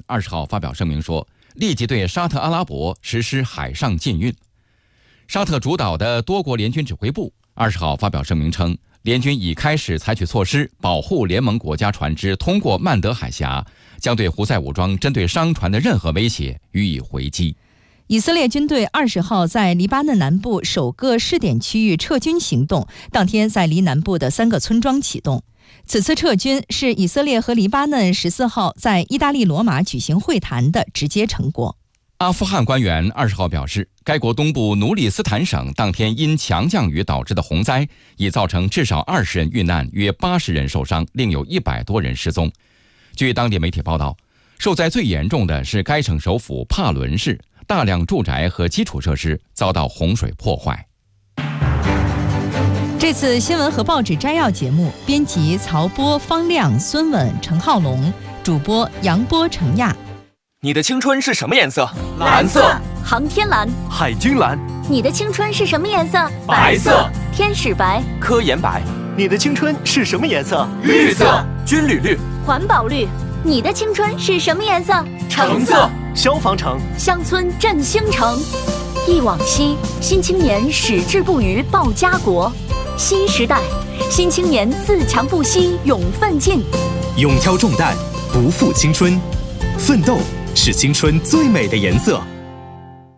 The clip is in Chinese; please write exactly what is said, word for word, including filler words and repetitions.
二十号发表声明说，立即对沙特阿拉伯实施海上禁运。沙特主导的多国联军指挥部二十号发表声明称，联军已开始采取措施保护联盟国家船只通过曼德海峡，将对胡塞武装针对商船的任何威胁予以回击。 以色列军队二十号在黎巴嫩南部首个试点区域撤军行动，当天在黎南部的三个村庄启动。此次撤军是以色列和黎巴嫩十四号在意大利罗马举行会谈的直接成果。 阿富汗官员二十号表示，该国东部努里斯坦省当天因强降雨导致的洪灾，已造成至少二十人遇难，约八十人受伤，另有一百多人失踪。据当地媒体报道，受灾最严重的是该省首府帕伦市，大量住宅和基础设施遭到洪水破坏。 这次新闻和报纸摘要节目，编辑曹波、方亮、孙稳、陈浩龙，主播杨波、程亚。 你的青春是什么颜色？ 蓝色。航天蓝。 海军蓝。 你的青春是什么颜色？ 白色。 天使白。 科研白。 你的青春是什么颜色？ 绿色。军旅绿。 环保绿。你的青春是什么颜色？ 橙色。 消防橙。 乡村振兴城。忆往昔，新青年矢志不渝报家国。新时代，新青年自强不息勇奋进。 勇挑重担，不负青春，奋斗是青春最美的颜色。